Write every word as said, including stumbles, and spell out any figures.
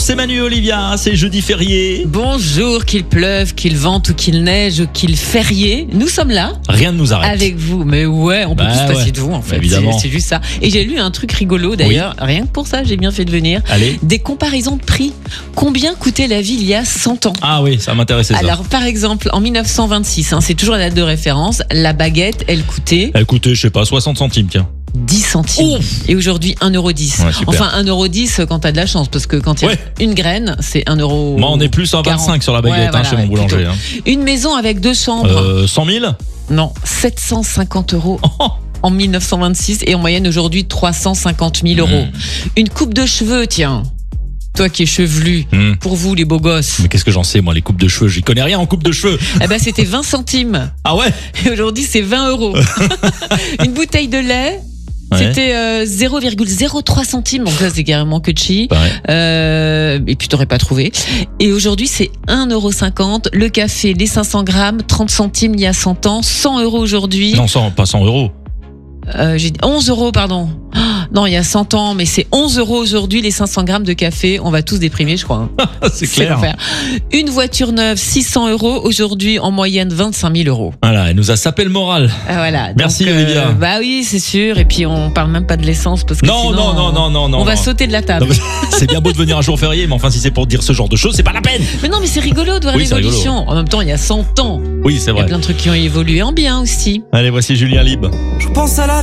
c'est Manu et Olivia, c'est jeudi férié. Bonjour, qu'il pleuve, qu'il vente ou qu'il neige ou qu'il férié, nous sommes là. Rien ne nous arrête. Avec vous, mais ouais, on peut Bah tous passer ouais, de vous en fait, évidemment. c'est, c'est juste ça. Et j'ai lu un truc rigolo d'ailleurs, oui. Rien que pour ça, j'ai bien fait de venir. Allez. Des comparaisons de prix. Combien coûtait la vie il y a cent ans? Ah oui, ça m'intéressait ça. Alors par exemple, en dix-neuf cent vingt-six, hein, c'est toujours la date de référence, la baguette, elle coûtait... Elle coûtait, je sais pas, soixante centimes, tiens. dix centimes. Ouf. Et aujourd'hui un euro dix. Ouais, enfin un euro dix quand t'as de la chance, parce que quand il y a ouais. une graine, c'est un euro. Moi on est plus à vingt-cinq sur la baguette, ouais, voilà, hein, chez mon boulanger. Hein. Une maison avec deux chambres. Euh, cent mille? Non, sept cent cinquante euros. Oh. En dix-neuf cent vingt-six et en moyenne aujourd'hui trois cent cinquante mille euros. Mmh. Une coupe de cheveux, tiens. Toi qui es chevelu, mmh. Pour vous les beaux gosses. Mais qu'est-ce que j'en sais moi, les coupes de cheveux, j'y connais rien en coupe de cheveux. Eh ben c'était vingt centimes. Ah ouais. Et aujourd'hui c'est vingt euros. Une bouteille de lait. Ouais. C'était euh, zéro virgule zéro trois centimes, donc ça c'est carrément que chi. Ouais. Euh, et puis t'aurais pas trouvé. Et aujourd'hui c'est un euro cinquante. Le café, les cinq cents grammes, trente centimes il y a cent ans, cent euros aujourd'hui. Non, cent, pas cent euros. Euh, j'ai dit onze euros, pardon. Oh, non, il y a cent ans, mais c'est onze euros aujourd'hui, les cinq cents grammes de café. On va tous déprimer, je crois. c'est clair. C'est Une voiture neuve, six cents euros. Aujourd'hui, en moyenne, vingt-cinq mille euros. Voilà, elle nous a sapé le moral. Ah, voilà. Merci, donc, Olivia. Euh, bah oui, c'est sûr. Et puis, on parle même pas de l'essence parce que non, sinon, non, non, non, non, non. On non. va sauter de la table. Non, c'est bien beau de venir un jour férié, mais enfin, si c'est pour dire ce genre de choses, c'est pas la peine. Mais non, mais c'est rigolo de voir oui, l'évolution. En même temps, il y a cent ans. Oui, c'est vrai. Il y a plein de trucs qui ont évolué en bien aussi. Allez, voici Julien Libre. Je pense à la